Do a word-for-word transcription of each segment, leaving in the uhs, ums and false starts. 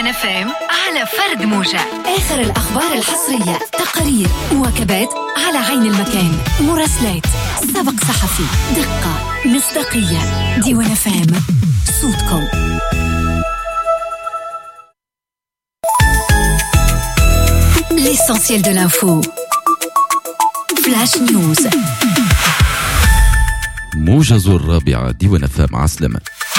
ديوان اف ام على فرد موجة. آخر الأخبار الحصرية، تقارير، وكبات على عين المكان، مراسلات، سبق صحفي، دقة، مصداقية. ديوان اف ام، صوتكم. L'essentiel de l'info. Flash News. موجز الرابعة ديوان اف ام عسلمة.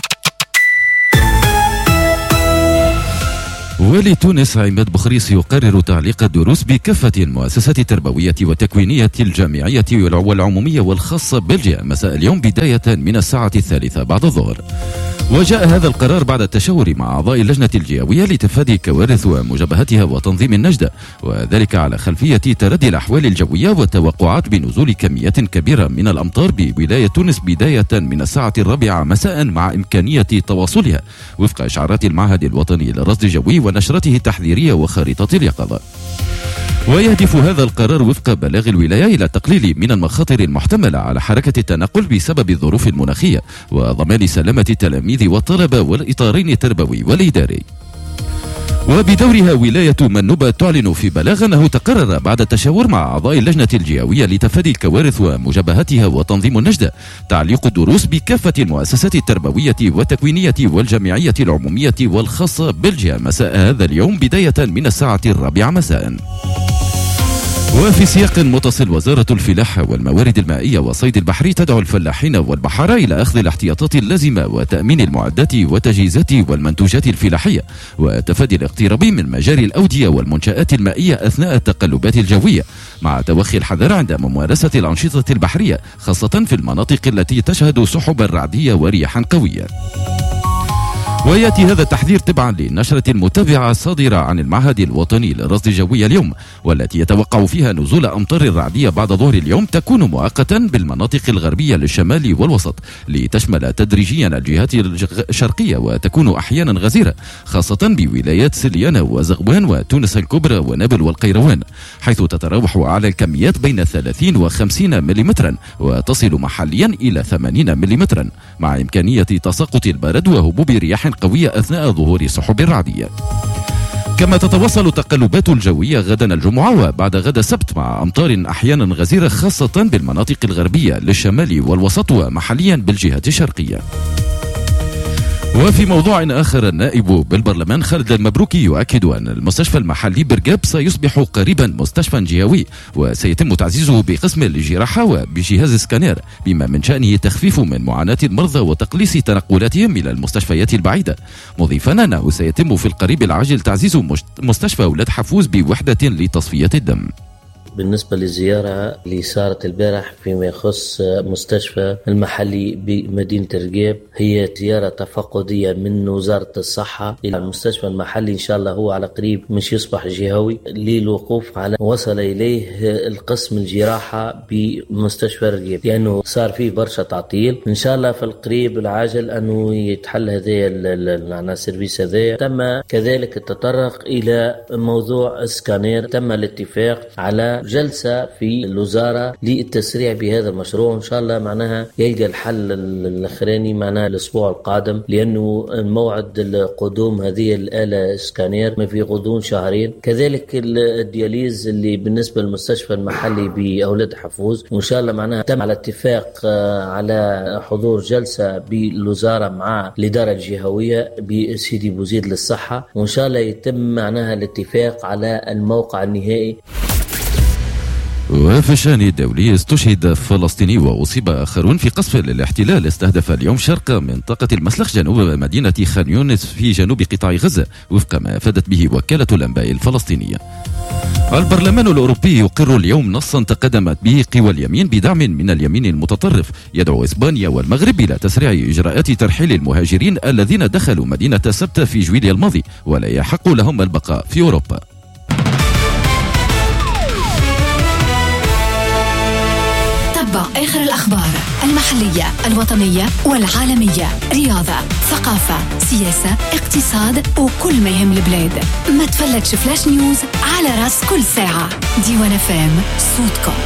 والي تونس عماد بخريس يقرر تعليق الدروس بكافة المؤسسات التربوية والتكوينية الجامعية والعمومية والخاصة بلجيا مساء اليوم بداية من الساعة الثالثة بعد الظهر. وجاء هذا القرار بعد التشاور مع أعضاء اللجنة الجوية لتفادي كوارث ومجابهتها وتنظيم النجدة، وذلك على خلفية تردي الأحوال الجوية والتوقعات بنزول كميات كبيرة من الأمطار بولاية تونس بداية من الساعة الرابعة مساء مع إمكانية تواصلها وفق إشعارات المعهد الوطني للرصد الجوي ونشرته التحذيرية وخارطة اليقظة. ويهدف هذا القرار وفق بلاغ الولاية إلى التقليل من المخاطر المحتملة على حركة التنقل بسبب الظروف المناخية وضمان سلامة التلاميذ والطلبة والإطارين التربوي والإداري. وبدورها ولاية منوبة تعلن في بلاغ أنه تقرر بعد التشاور مع أعضاء اللجنة الجوية لتفادي الكوارث ومجابهتها وتنظيم النجدة تعليق الدروس بكافة المؤسسات التربوية والتكوينية والجامعية العمومية والخاصة بلجيا مساء هذا اليوم بداية من الساعة الرابعة مساء. وفي سياق متصل، وزارة الفلاحة والموارد المائية والصيد البحري تدعو الفلاحين والبحارة إلى أخذ الاحتياطات اللازمة وتأمين المعدات والتجهيزات والمنتوجات الفلاحية وتفادي الاقتراب من مجاري الأودية والمنشآت المائية أثناء التقلبات الجوية، مع توخي الحذر عند ممارسة الأنشطة البحرية خاصة في المناطق التي تشهد سحبا رعدية ورياحا قوية. ويأتي هذا التحذير تبعا لنشرة متابعة صادرة عن المعهد الوطني للرصد الجوي اليوم، والتي يتوقع فيها نزول أمطار رعدية بعد ظهر اليوم تكون مؤقتا بالمناطق الغربية للشمال والوسط لتشمل تدريجيا الجهات الشرقية وتكون أحيانا غزيرة خاصة بولايات سليانة وزغوان وتونس الكبرى ونابل والقيروان، حيث تتراوح أعلى الكميات بين ثلاثين وخمسين مليمترا وتصل محليا إلى ثمانين مليمترا، مع إمكانية تساقط البرد وهبوب رياح قوية أثناء ظهور سحب رعدية. كما تتواصل التقلبات الجوية غدا الجمعة وبعد غدا السبت مع أمطار أحيانا غزيرة خاصة بالمناطق الغربية للشمال والوسط ومحليا بالجهة الشرقية. وفي موضوع آخر، النائب بالبرلمان خالد المبروكي يؤكد أن المستشفى المحلي برقاب سيصبح قريبا مستشفى جهوي وسيتم تعزيزه بقسم الجراحة وبجهاز سكانير، بما من شأنه تخفيف من معاناة المرضى وتقليص تنقلاتهم إلى المستشفيات البعيدة، مضيفا أنه سيتم في القريب العاجل تعزيز مستشفى ولاد حفوز بوحدة لتصفية الدم. بالنسبة للزيارة اللي صارت البارح فيما يخص مستشفى المحلي بمدينة رقاب، هي زيارة تفقدية من وزارة الصحة إلى المستشفى المحلي. إن شاء الله هو على قريب مش يصبح جهوي للوقوف على وصل إليه القسم الجراحة بمستشفى رقاب، لأنه صار فيه برشا تعطيل. إن شاء الله في القريب العاجل أنه يتحل هذا السيرفيس هذا. تم كذلك التطرق إلى موضوع سكانير، تم الاتفاق على جلسة في الوزارة للتسريع بهذا المشروع، إن شاء الله معناها يلقى الحل الأخراني معناها الأسبوع القادم، لأنه الموعد القدوم هذه الآلة سكانير ما في غضون شهرين. كذلك الدياليز اللي بالنسبة للمستشفى المحلي بأولاد حفوز، وإن شاء الله معناها تم على اتفاق على حضور جلسة بالوزارة مع الإدارة الجهوية بسيدي بوزيد للصحة، وإن شاء الله يتم معناها الاتفاق على الموقع النهائي. وفي الشأن الدولي، استشهد فلسطيني وأصيب آخرون في قصف للاحتلال استهدف اليوم شرق منطقة المسلخ جنوب مدينة خان يونس في جنوب قطاع غزة، وفق ما أفادت به وكالة الأنباء الفلسطينية. البرلمان الأوروبي يقر اليوم نصا تقدمت به قوى اليمين بدعم من اليمين المتطرف يدعو إسبانيا والمغرب إلى تسريع إجراءات ترحيل المهاجرين الذين دخلوا مدينة سبتة في جويليا الماضي ولا يحق لهم البقاء في أوروبا. آخر الأخبار المحلية، الوطنية والعالمية، رياضة، ثقافة، سياسة، اقتصاد وكل ما يهم البلاد. ما تفلتش فلاش نيوز على راس كل ساعة. ديوان اف ام، صوتكم.